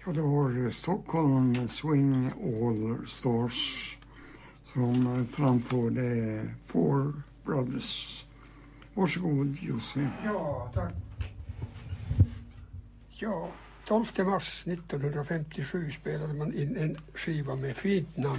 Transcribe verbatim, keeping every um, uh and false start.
Ja, det var Stockholm Swing All Stars som framförde Four Brothers. Varsågod, Jussi. Ja, tack. Ja, tolfte mars nittonhundrafemtiosju spelade man in en skiva med fint namn.